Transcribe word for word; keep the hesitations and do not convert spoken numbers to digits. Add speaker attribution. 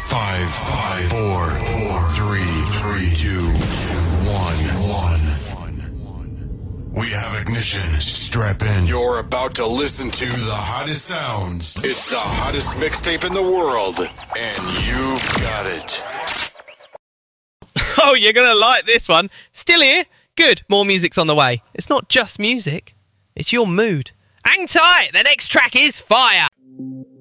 Speaker 1: Five, five, four, four, three, three, two, one, one. We have ignition. Strap in. You're about to listen to the hottest sounds. It's the hottest mixtape in the world, and you've got it.
Speaker 2: Oh, you're going to like this one. Still here? Good. More music's on the way. It's not just music. It's your mood. Hang tight. The next track is fire.